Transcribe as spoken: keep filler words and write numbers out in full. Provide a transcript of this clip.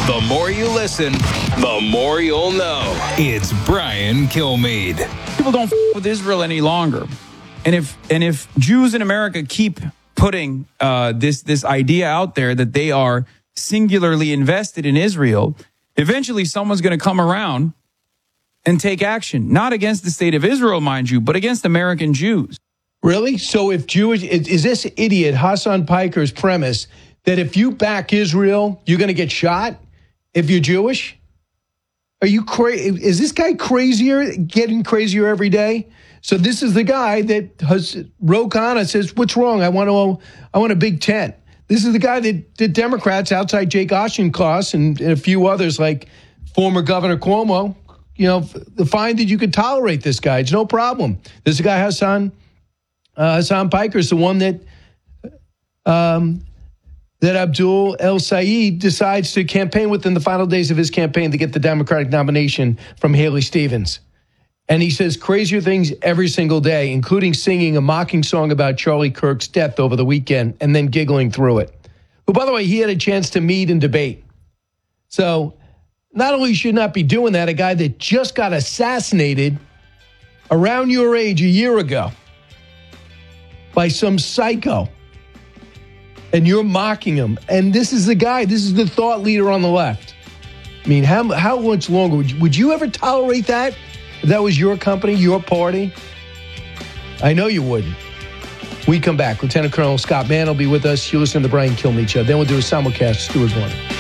The more you listen, the more you'll know. It's Brian Kilmeade. People don't f- with Israel any longer. And if and if Jews in America keep putting uh, this this idea out there that they are singularly invested in Israel, eventually someone's going to come around and take action, not against the state of Israel, mind you, but against American Jews. Really? So if Jewish, is this idiot Hassan Piker's premise that if you back Israel, you're going to get shot if you're Jewish? Are you crazy? Is this guy crazier, getting crazier every day? So this is the guy that has Ro Khanna says, what's wrong? I want to, I want a big tent. This is the guy that the Democrats outside Jake Auchincloss and, and a few others like former Governor Cuomo, you know, find that you could tolerate this guy. It's no problem. This is the guy Hassan, uh, Hassan Piker is the one that, um, that Abdul El Sayed decides to campaign with in the final days of his campaign to get the Democratic nomination from Haley Stevens. And he says crazier things every single day, including singing a mocking song about Charlie Kirk's death over the weekend and then giggling through it. Who, by the way, he had a chance to meet and debate. So not only should not be doing that, a guy that just got assassinated around your age a year ago by some psycho, and you're mocking him. And this is the guy, this is the thought leader on the left. I mean, how, how much longer? Would you, would you ever tolerate that? If that was your company, your party? I know you wouldn't. We come back. Lieutenant Colonel Scott Mann will be with us. You listen to the Brian Kilmeade Show. Then we'll do a simulcast, Stuart Gordon.